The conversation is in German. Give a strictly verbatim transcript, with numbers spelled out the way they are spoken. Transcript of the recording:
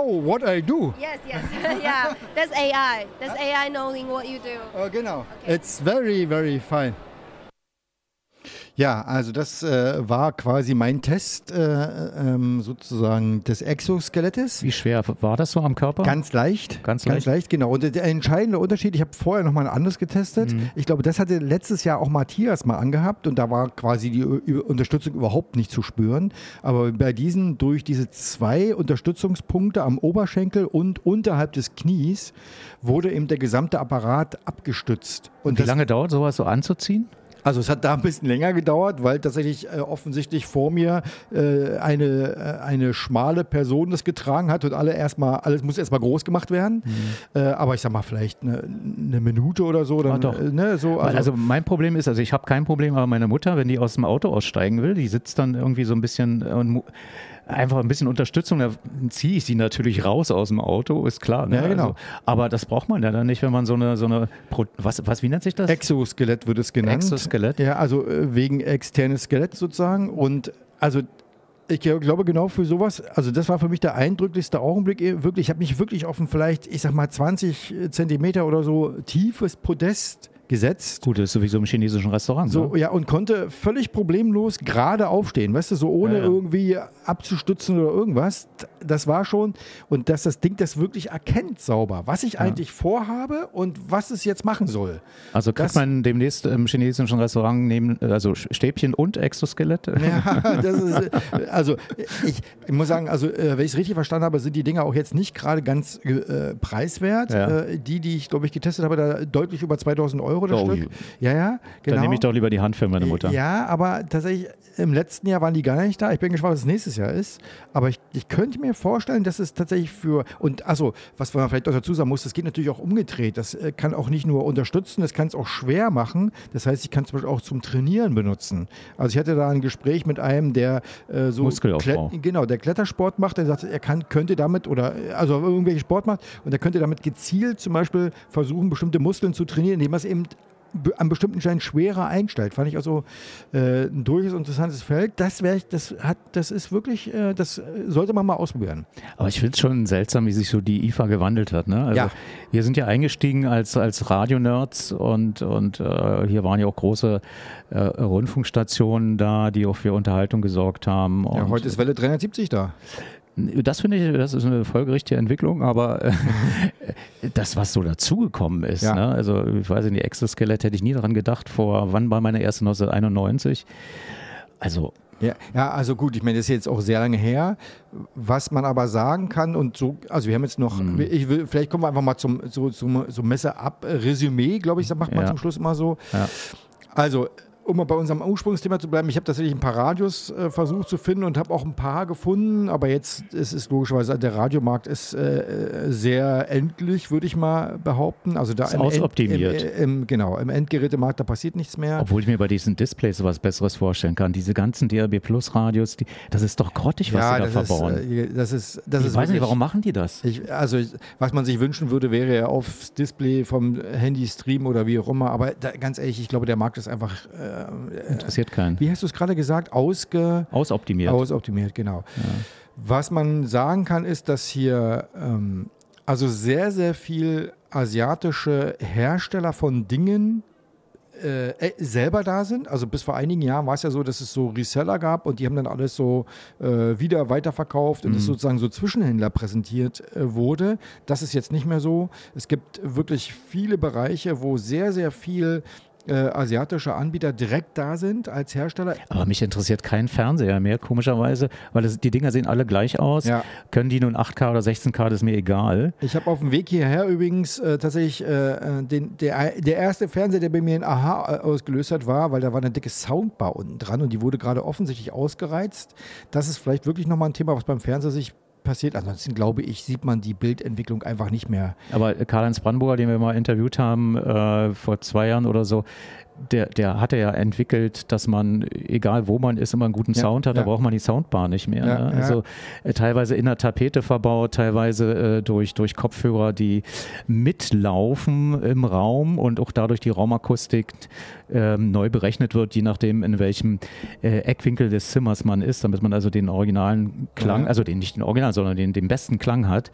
know what I do. Yes, yes. Yeah, that's A I. That's A I knowing what you do. Uh, genau. Okay. It's very, very fine. Ja, also das äh, war quasi mein Test äh, ähm, sozusagen des Exoskelettes. Wie schwer war das so am Körper? Ganz leicht. Ganz Ganz leicht? leicht, genau. Und der entscheidende Unterschied, ich habe vorher noch mal ein anderes getestet. Mhm. Ich glaube, das hatte letztes Jahr auch Matthias mal angehabt und da war quasi die Ü- Unterstützung überhaupt nicht zu spüren. Aber bei diesen, durch diese zwei Unterstützungspunkte am Oberschenkel und unterhalb des Knies, wurde eben der gesamte Apparat abgestützt. Und wie das, lange dauert sowas so anzuziehen? Also es hat da ein bisschen länger gedauert, weil tatsächlich äh, offensichtlich vor mir äh, eine, äh, eine schmale Person das getragen hat und alle erstmal, alles muss erstmal groß gemacht werden. Mhm. Äh, aber ich sag mal, vielleicht eine, eine Minute oder so. Dann, Ah, doch. äh, ne, so, Also, also, also mein Problem ist, also ich habe kein Problem, aber meine Mutter, wenn die aus dem Auto aussteigen will, die sitzt dann irgendwie so ein bisschen äh, und mu- einfach ein bisschen Unterstützung, da ziehe ich sie natürlich raus aus dem Auto, ist klar. Ne? Ja, genau. Also, aber das braucht man ja dann nicht, wenn man so eine, so eine Pro- was, was, wie nennt sich das? Exoskelett wird es genannt. Exoskelett? Ja, also äh, wegen externes Skelett sozusagen. Und also ich glaube genau für sowas, also das war für mich der eindrücklichste Augenblick. eh, Wirklich, ich habe mich wirklich auf ein vielleicht, ich sag mal zwanzig Zentimeter oder so tiefes Podest gesetzt. Gut, das ist sowieso im chinesischen Restaurant. So, ne? ja, und konnte völlig problemlos gerade aufstehen, weißt du, so ohne Ja, ja. irgendwie abzustützen oder irgendwas. Das war schon, und dass das Ding das wirklich erkennt sauber, was ich eigentlich vorhabe und was es jetzt machen soll. Also kriegt das- man demnächst im chinesischen Restaurant neben, also Stäbchen und Exoskelett? Ja, das ist, also ich, ich muss sagen, also äh, wenn ich es richtig verstanden habe, sind die Dinger auch jetzt nicht gerade ganz äh, preiswert. Ja. Äh, die, die ich, glaube ich, getestet habe, da deutlich über zweitausend Euro das Oh, Stück. Ja, ja, genau. Dann nehme ich doch lieber die Hand für meine Mutter. Ja, aber tatsächlich im letzten Jahr waren die gar nicht da. Ich bin gespannt, was nächstes Jahr ist. Aber ich, ich könnte mir vorstellen, dass es tatsächlich für, und also, was man vielleicht auch dazu sagen muss, das geht natürlich auch umgedreht. Das äh, kann auch nicht nur unterstützen, das kann es auch schwer machen. Das heißt, ich kann es zum Beispiel auch zum Trainieren benutzen. Also ich hatte da ein Gespräch mit einem, der äh, so Muskelaufbau. Klett- genau, der Klettersport macht, der sagt, er kann, könnte damit oder also irgendwelche Sport macht und er könnte damit gezielt zum Beispiel versuchen, bestimmte Muskeln zu trainieren, indem er es eben be- an bestimmten Stellen schwerer einstellt. Fand ich also äh, ein durchaus interessantes Feld. Das wäre ich, das hat, das ist wirklich, äh, das sollte man mal ausprobieren. Aber ich finde es schon seltsam, wie sich so die I F A gewandelt hat. Ne? Also Ja. wir sind ja eingestiegen als, als Radio-Nerds und, und äh, hier waren ja auch große äh, Rundfunkstationen da, die auch für Unterhaltung gesorgt haben. Ja, Und heute ist Welle dreihundertsiebzig da. das finde ich, das ist eine folgerichtige Entwicklung, aber äh, das, was so dazugekommen ist, Ja. ne? Also ich weiß nicht, Exoskelett hätte ich nie daran gedacht, vor, wann war meine erste neunzehnhunderteinundneunzig? Also Ja, ja, also gut, ich meine, das ist jetzt auch sehr lange her. Was man aber sagen kann und so, also wir haben jetzt noch, Mhm. ich will, vielleicht kommen wir einfach mal zum, so, zum, zum Messe-Ab-Resümee, glaube ich, das macht man Ja. zum Schluss immer so. Ja. Also, um mal bei unserem Ursprungsthema zu bleiben, ich habe tatsächlich ein paar Radios äh, versucht zu finden und habe auch ein paar gefunden, aber jetzt ist es logischerweise, der Radiomarkt ist äh, sehr endlich, würde ich mal behaupten. Also da Ist im End- ausoptimiert. Im, im, genau, im Endgerätemarkt, da passiert nichts mehr. Obwohl ich mir bei diesen Displays sowas Besseres vorstellen kann. Diese ganzen D A B Plus Radios, die, das ist doch grottig, was ja, sie da das ist, verbauen. äh, das ist, das ich ist weiß nicht, wirklich- warum machen die das? Ich, also, ich, was man sich wünschen würde, wäre ja aufs Display vom Handy streamen oder wie auch immer. Aber da, ganz ehrlich, ich glaube, der Markt ist einfach, äh, Interessiert keinen. wie hast du es gerade gesagt, ausge, Ausoptimiert. ausoptimiert, genau. Was man sagen kann, ist, dass hier ähm, also sehr, sehr viel asiatische Hersteller von Dingen äh, äh, selber da sind. Also bis vor einigen Jahren war es ja so, dass es so Reseller gab und die haben dann alles so äh, wieder weiterverkauft und es sozusagen so Zwischenhändler präsentiert äh, wurde. Das ist jetzt nicht mehr so. Es gibt wirklich viele Bereiche, wo sehr, sehr viel äh, asiatische Anbieter direkt da sind als Hersteller. Aber mich interessiert kein Fernseher mehr, komischerweise, weil das, die Dinger sehen alle gleich aus. Ja. Können die nun acht K oder sechzehn K, das ist mir egal. Ich habe auf dem Weg hierher übrigens äh, tatsächlich äh, den, der, der erste Fernseher, der bei mir ein Aha ausgelöst hat, war, weil da war eine dicke Soundbar unten dran und die wurde gerade offensichtlich ausgereizt. Das ist vielleicht wirklich nochmal ein Thema, was beim Fernseher sich passiert. Ansonsten glaube ich, sieht man die Bildentwicklung einfach nicht mehr. Aber Karl-Heinz Brandenburger, den wir mal interviewt haben, äh, vor zwei Jahren oder so, der, der hatte ja entwickelt, dass man, egal wo man ist, immer einen guten Ja, Sound hat, da ja. braucht man die Soundbar nicht mehr. Ja, ne? ja. Also äh, teilweise in der Tapete verbaut, teilweise äh, durch, durch Kopfhörer, die mitlaufen im Raum und auch dadurch die Raumakustik ähm, neu berechnet wird, je nachdem, in welchem äh, Eckwinkel des Zimmers man ist, damit man also den originalen Klang, Ja. also den nicht den originalen, sondern den, den besten Klang hat.